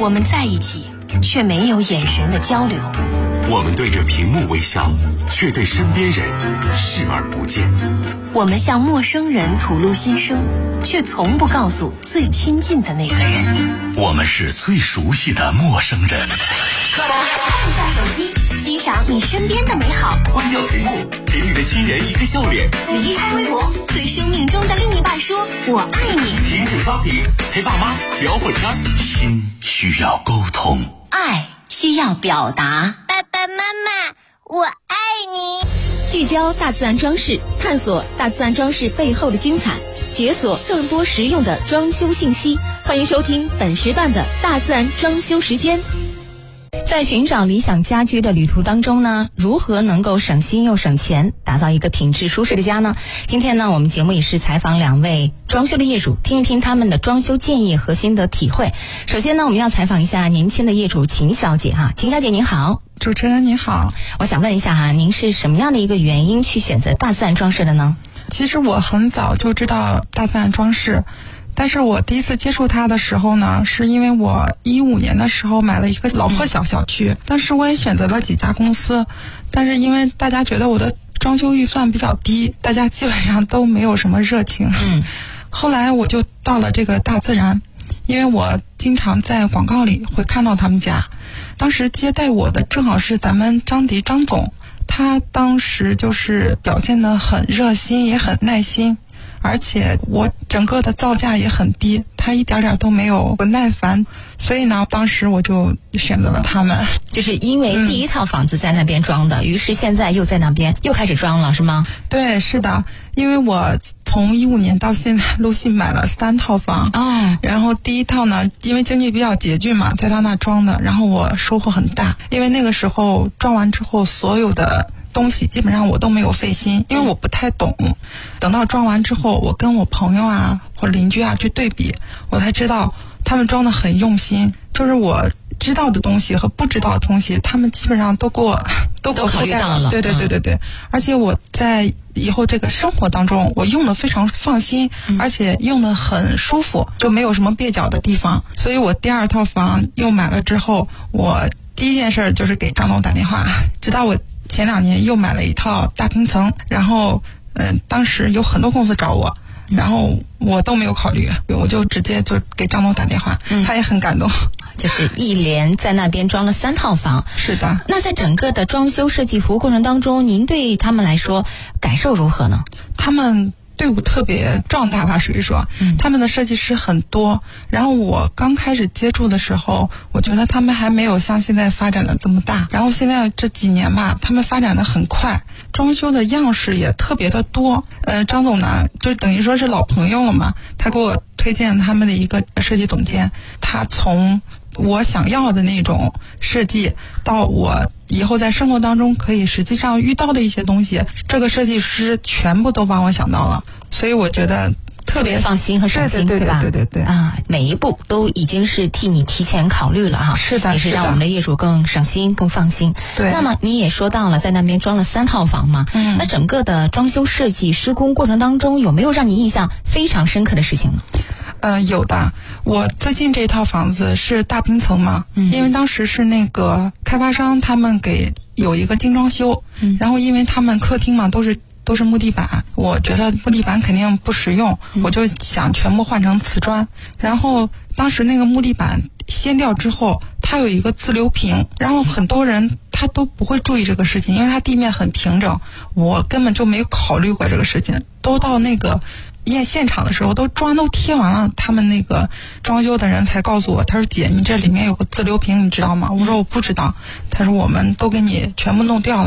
我们在一起，却没有眼神的交流。 我们对着屏幕微笑，却对身边人视而不见。 我们向陌生人吐露心声，却从不告诉最亲近的那个人。 我们是最熟悉的陌生人。 看一下手机，欣赏你身边的美好。 关掉屏幕，给你的亲人一个笑脸。 离开微博，对生命中的另一半说我爱你。 停止刷屏，陪爸妈聊会天。 心需要沟通， 爱需要表达。 爸爸妈妈，我爱你。 聚焦大自然装饰，探索大自然装饰背后的精彩，解锁更多实用的装修信息。欢迎收听本时段的大自然装修时间。在寻找理想家居的旅途当中呢，如何能够省心又省钱，打造一个品质舒适的家呢？今天呢，我们节目也是采访2位装修的业主，听一听他们的装修建议和心得体会。首先呢，我们要采访一下年轻的业主秦小姐哈。秦小姐您好。 主持人您好， 我想问一下哈，您是什么样的一个原因去选择大自然装饰的呢？ 其实我很早就知道大自然装饰，但是我第一次接触它的时候呢，是因为我15年的时候买了一个老破小区，当时我也选择了几家公司，但是因为大家觉得我的装修预算比较低，大家基本上都没有什么热情。后来我就到了这个大自然，因为我经常在广告里会看到他们家，当时接待我的正好是咱们张迪张总，他当时就是表现得很热心也很耐心，而且我整个的造价也很低，他一点点都没有不耐烦，所以呢当时我就选择了他们。 就是因为第一套房子在那边装的，于是现在又在那边又开始装了是吗？ 对，是的，因为我从15年到现在陆续买了3套房然后第一套呢因为经济比较拮据嘛，在他那装的，然后我收获很大，因为那个时候装完之后所有的东西基本上我都没有费心，因为我不太懂，等到装完之后我跟我朋友啊或邻居啊去对比，我才知道他们装得很用心，就是我知道的东西和不知道的东西他们基本上都给我考虑到了。 对，而且我在以后这个生活当中我用的非常放心，而且用的很舒服，就没有什么蹩脚的地方，所以我第2套房又买了之后，我第一件事就是给张总打电话，直到我前2年又买了一套大平层，然后当时有很多公司找我，然后我都没有考虑，我就直接就给张总打电话，他也很感动。 就是一连在那边装了3套房。 是的。 那在整个的装修设计服务过程当中，您对他们来说感受如何呢？ 他们队伍特别壮大吧，属于说他们的设计师很多，然后我刚开始接触的时候，我觉得他们还没有像现在发展的这么大，然后现在这几年吧他们发展的很快，装修的样式也特别的多。张总呢就等于说是老朋友了嘛，他给我推荐他们的一个设计总监，他从我想要的那种设计到我以后在生活当中可以实际上遇到的一些东西，这个设计师全部都帮我想到了，所以我觉得特别放心和省心， 对吧？ 对啊，每一步都已经是替你提前考虑了哈。 是的， 也是让我们的业主更省心、更放心。 对。 那么你也说到了，在那边装了3套房嘛，那整个的装修设计施工过程当中，有没有让你印象非常深刻的事情呢？ 有的。我最近这套房子是大平层嘛，因为当时是那个开发商他们给有一个精装修，然后因为他们客厅嘛都是木地板，我觉得木地板肯定不实用，我就想全部换成瓷砖，然后当时那个木地板掀掉之后，它有一个自流平，然后很多人他都不会注意这个事情，因为它地面很平整，我根本就没有考虑过这个事情，都到那个现场的时候都砖都贴完了，他们那个装修的人才告诉我，他说姐你这里面有个自流平你知道吗？我说我不知道，他说我们都给你全部弄掉了。